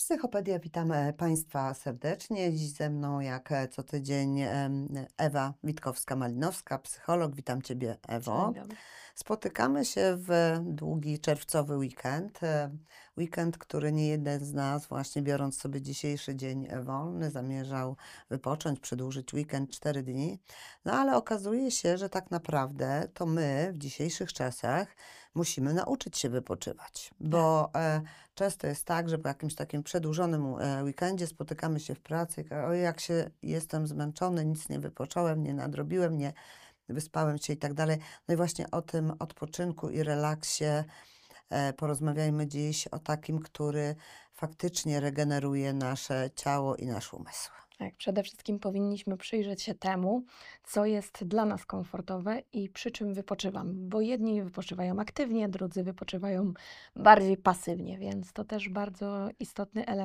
Psychopedia, witam Państwa serdecznie. Dziś ze mną, jak co tydzień, Ewa Witkowska-Malinowska, psycholog. Witam Ciebie, Dzień Ewo. dobry. Spotykamy się w długi czerwcowy weekend. Weekend, który nie jeden z nas, właśnie biorąc sobie dzisiejszy dzień wolny, zamierzał wypocząć, przedłużyć weekend 4 dni. No ale okazuje się, że tak naprawdę to my w dzisiejszych czasach musimy nauczyć się wypoczywać, Tak. bo często jest tak, że po jakimś takim przedłużonym weekendzie spotykamy się w pracy i o jak się jestem zmęczony, nic nie wypocząłem, nie nadrobiłem, nie wyspałem się i tak dalej. No i właśnie o tym odpoczynku i relaksie porozmawiajmy dziś, o takim, który faktycznie regeneruje nasze ciało i nasz umysł. Tak, przede wszystkim powinniśmy przyjrzeć się temu, co jest dla nas komfortowe i przy czym wypoczywamy, bo jedni wypoczywają aktywnie, drudzy wypoczywają bardziej pasywnie, więc to też bardzo istotny element.